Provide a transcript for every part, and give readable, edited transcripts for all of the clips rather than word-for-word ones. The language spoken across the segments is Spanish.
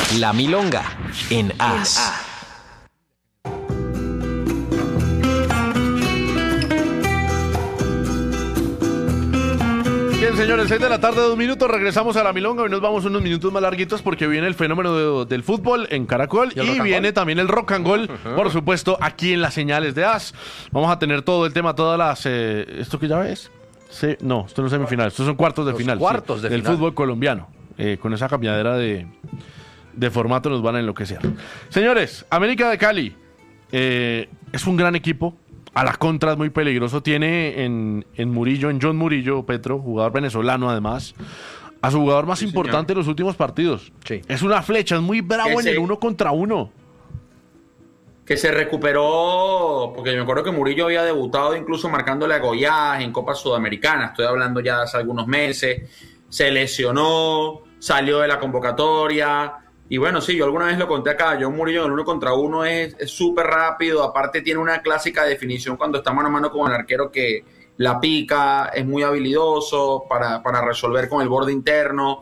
La Milonga en AS. Bien, señores, 6 de la tarde, 2 minutos, regresamos a La Milonga. Hoy nos vamos unos minutos más larguitos porque viene el fenómeno del fútbol en Caracol y viene también el rock and roll, por supuesto, aquí en las señales de AS. Vamos a tener todo el tema, todas las... ¿Esto qué ya ves? Sí, no, esto no es semifinal, estos son cuartos de final. Cuartos de del final. fútbol colombiano. Con esa cambiadera de formato nos van a enloquecer. Señores, América de Cali es un gran equipo. A la contra es muy peligroso. Tiene en Murillo, en John Murillo, Petro, jugador venezolano además, a su jugador más importante en los últimos partidos. Sí. Es una flecha, es muy bravo en el 1 contra 1. Que se recuperó, porque yo me acuerdo que Murillo había debutado incluso marcándole a Goiás en Copa Sudamericana. Estoy hablando ya de hace algunos meses. Se lesionó, salió de la convocatoria. Y bueno, sí, yo alguna vez lo conté acá, John Murillo en el 1 contra 1 es súper rápido, aparte tiene una clásica definición cuando está mano a mano con el arquero que la pica, es muy habilidoso para resolver con el borde interno,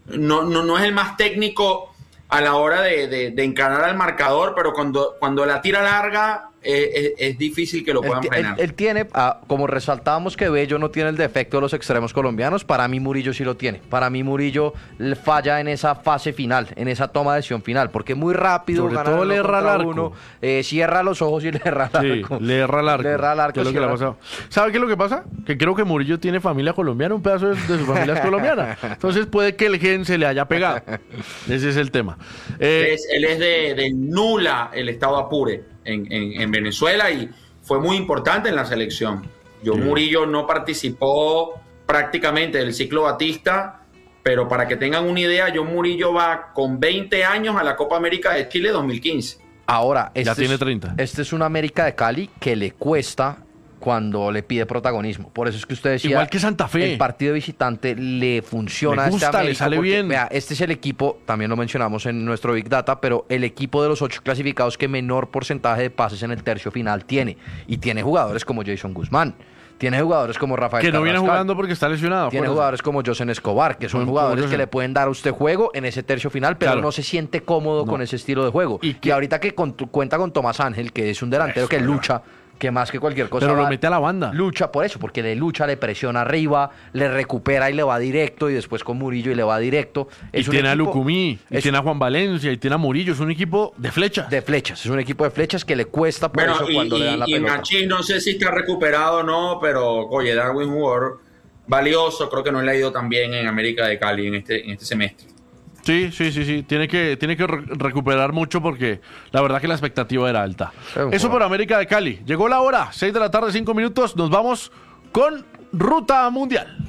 no es el más técnico a la hora de encarar al marcador, pero cuando la tira larga es difícil que lo puedan frenar. Él tiene, como resaltábamos que Bello no tiene el defecto de los extremos colombianos, para mí Murillo sí lo tiene. Para mí Murillo falla en esa fase final, en esa toma de decisión final, porque es muy rápido. Sobre todo le erra al arco. Cierra los ojos y le erra al arco. Sí, le erra al arco. Le erra al arco. ¿Qué es lo que le ha pasado? ¿Sabe qué es lo que pasa? Que creo que Murillo tiene familia colombiana, un pedazo de su familia es colombiana. Entonces puede que el gen se le haya pegado. Ese es el tema. Él es de Nula, el estado Apure. En Venezuela y fue muy importante en la selección. Murillo no participó prácticamente del ciclo Batista, pero para que tengan una idea, John Murillo va con 20 años a la Copa América de Chile 2015. Ahora, ya tiene 30. Este es una América de Cali que le cuesta cuando le pide protagonismo. Por eso es que usted decía... Igual que Santa Fe. El partido de visitante le funciona. Le gusta, le sale bien. Vea, este es el equipo, también lo mencionamos en nuestro Big Data, pero el equipo de los 8 clasificados que menor porcentaje de pases en el tercio final tiene. Y tiene jugadores como Jason Guzmán. Tiene jugadores como Rafael que no Carrascal, viene jugando porque está lesionado. Tiene jugadores como Josen Escobar, que son jugadores que le pueden dar a usted juego en ese tercio final, pero no se siente cómodo con ese estilo de juego. Y ahorita que cuenta con Tomás Ángel, que es un delantero que lucha, que más que cualquier cosa... Pero lo mete a la banda. Lucha por eso, porque le lucha, le presiona arriba, le recupera y le va directo, y después con Murillo y le va directo. Y tiene a Lucumí, y tiene a Juan Valencia, y tiene a Murillo. Es un equipo de flechas. De flechas, es un equipo de flechas que le cuesta por eso cuando le dan la pelota. Y Machín, no sé si está recuperado o no, pero oye, Darwin jugador valioso, creo que no le ha ido tan bien en América de Cali en este semestre. Sí. Tiene que recuperar mucho porque la verdad que la expectativa era alta. Eso por América de Cali. Llegó la hora, 6 de la tarde, 5 minutos. Nos vamos con Ruta Mundial.